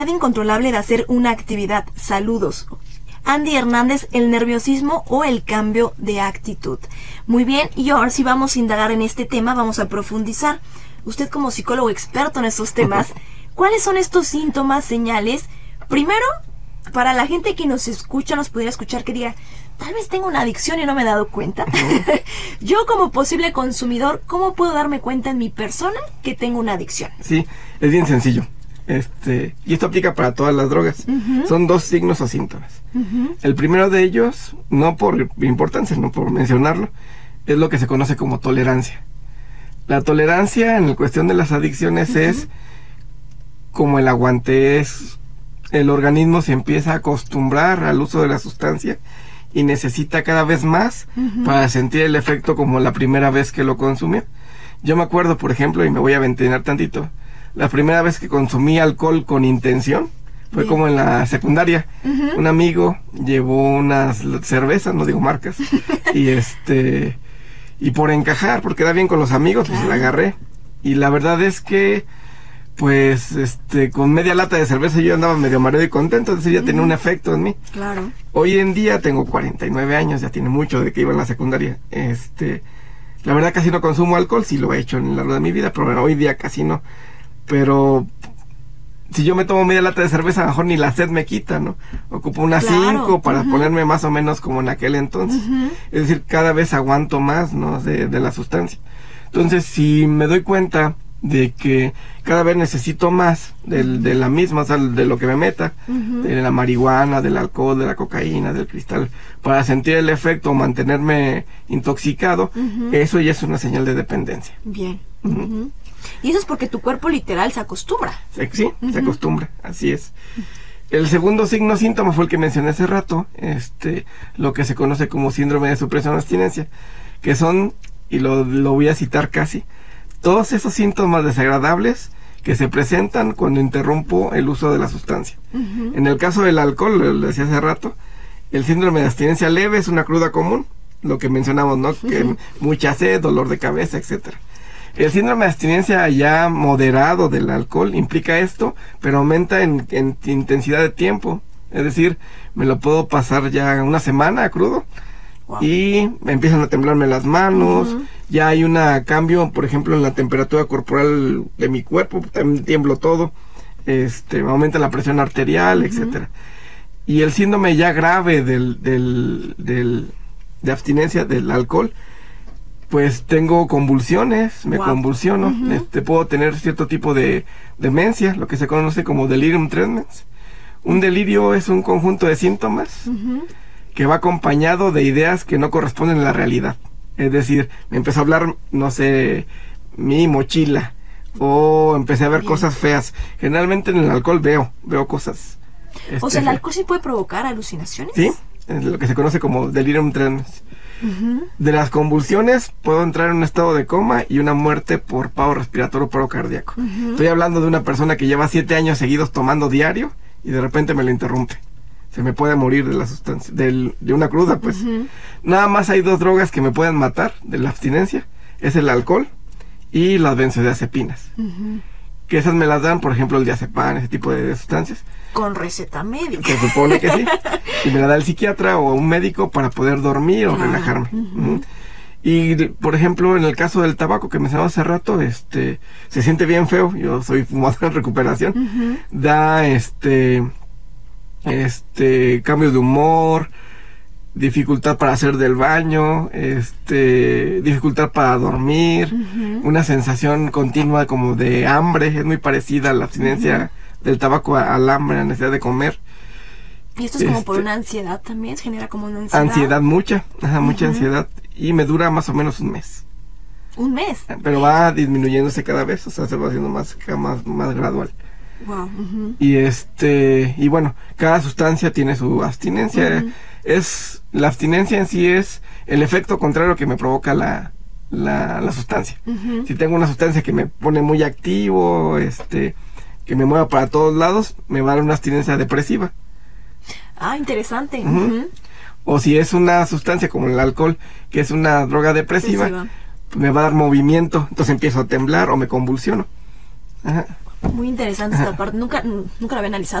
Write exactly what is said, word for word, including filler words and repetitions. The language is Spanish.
incontrolable de hacer una actividad. Saludos. Andy Hernández, el nerviosismo o el cambio de actitud. Muy bien, y ahora sí vamos a indagar en este tema, vamos a profundizar. Usted como psicólogo experto en estos temas, ¿cuáles son estos síntomas, señales? Primero, para la gente que nos escucha, nos pudiera escuchar que diga, tal vez tengo una adicción y no me he dado cuenta. Yo como posible consumidor, ¿cómo puedo darme cuenta en mi persona que tengo una adicción? Sí, es bien sencillo. Este, y esto aplica para todas las drogas. Uh-huh. Son dos signos o síntomas. Uh-huh. El primero de ellos, no por importancia, no por mencionarlo, es lo que se conoce como tolerancia. La tolerancia en la cuestión de las adicciones uh-huh. es como el aguante, es el organismo se empieza a acostumbrar al uso de la sustancia y necesita cada vez más uh-huh. para sentir el efecto como la primera vez que lo consumió. Yo me acuerdo, por ejemplo, y me voy a ventilar tantito, la primera vez que consumí alcohol con intención fue Bien. como en la secundaria. Uh-huh. Un amigo llevó unas cervezas, no digo marcas, y este y por encajar, porque era bien con los amigos, claro. pues la agarré. Y la verdad es que, pues, este, con media lata de cerveza yo andaba medio mareado y contento, es decir, ya uh-huh. tenía un efecto en mí. Claro. Hoy en día tengo cuarenta y nueve años, ya tiene mucho de que iba en la secundaria. Este, la verdad casi no consumo alcohol, sí lo he hecho en lo largo de mi vida, pero bueno, hoy día casi no. Pero si yo me tomo media lata de cerveza, a lo mejor ni la sed me quita, ¿no? Ocupo unas cinco claro. para uh-huh. ponerme más o menos como en aquel entonces. Uh-huh. Es decir, cada vez aguanto más, ¿no? De, de la sustancia. Entonces, si me doy cuenta de que cada vez necesito más del, de la misma, o sea, de lo que me meta, uh-huh. de la marihuana, del alcohol, de la cocaína, del cristal, para sentir el efecto o mantenerme intoxicado, uh-huh. eso ya es una señal de dependencia. Bien. Uh-huh. Uh-huh. Y eso es porque tu cuerpo literal se acostumbra. Sí, sí uh-huh. se acostumbra, así es. El segundo signo síntoma fue el que mencioné hace rato, este, lo que se conoce como síndrome de supresión abstinencia, que son, y lo, lo voy a citar casi, todos esos síntomas desagradables que se presentan cuando interrumpo el uso de la sustancia. Uh-huh. En el caso del alcohol, lo decía hace rato, el síndrome de abstinencia leve es una cruda común, lo que mencionamos, ¿no? Uh-huh. Que mucha sed, dolor de cabeza, etcétera. El síndrome de abstinencia ya moderado del alcohol implica esto, pero aumenta en, en intensidad de tiempo. Es decir, me lo puedo pasar ya una semana crudo wow. y me empiezan a temblarme las manos. Uh-huh. Ya hay un cambio, por ejemplo, en la temperatura corporal de mi cuerpo, también tiemblo todo. Este, me aumenta la presión arterial, uh-huh. etcétera. Y el síndrome ya grave del, del, del, de abstinencia del alcohol, pues tengo convulsiones, me wow. convulsiono, uh-huh. este, puedo tener cierto tipo de demencia, lo que se conoce como delirium tremens. Un delirio es un conjunto de síntomas uh-huh. que va acompañado de ideas que no corresponden a la realidad. Es decir, me empezó a hablar, no sé, mi mochila, o empecé a ver Bien. cosas feas. Generalmente en el alcohol veo, veo cosas. Este, o sea, ¿el alcohol sí puede provocar alucinaciones? Sí, es lo que se conoce como delirium tremens. Uh-huh. De las convulsiones puedo entrar en un estado de coma y una muerte por paro respiratorio o paro cardíaco. Uh-huh. Estoy hablando de una persona que lleva siete años seguidos tomando diario y de repente me lo interrumpe. Se me puede morir de la sustancia, del, de una cruda, pues. Uh-huh. Nada más hay dos drogas que me pueden matar de la abstinencia, es el alcohol y las benzodiazepinas. Uh-huh. Que esas me las dan, por ejemplo, el diazepam, ese tipo de sustancias. Con receta médica. Se supone que sí. Y me la da el psiquiatra o un médico para poder dormir o claro. relajarme. Uh-huh. Uh-huh. Y, por ejemplo, en el caso del tabaco que mencionaba hace rato, este, se siente bien feo. Yo soy fumador en recuperación. Uh-huh. Da, este, este, cambio de humor, dificultad para hacer del baño, este, dificultad para dormir, uh-huh. una sensación continua como de hambre, es muy parecida a la abstinencia uh-huh. del tabaco al hambre, a la necesidad de comer. Y esto es como este, por una ansiedad también, se genera como una ansiedad. Ansiedad mucha, ajá, uh-huh. mucha ansiedad, y me dura más o menos un mes. ¿Un mes? Pero va disminuyéndose cada vez, o sea, se va haciendo más, más, más gradual. Wow. Uh-huh. Y este, y bueno, cada sustancia tiene su abstinencia. Uh-huh. Es, la abstinencia en sí es el efecto contrario que me provoca la, la, la sustancia. Uh-huh. Si tengo una sustancia que me pone muy activo, este, que me mueva para todos lados, me va a dar una abstinencia depresiva. Ah, interesante. Uh-huh. Uh-huh. O si es una sustancia como el alcohol, que es una droga depresiva, pues me va a dar movimiento, entonces empiezo a temblar o me convulsiono. Ajá. Muy interesante esta parte. Nunca, nunca lo había analizado.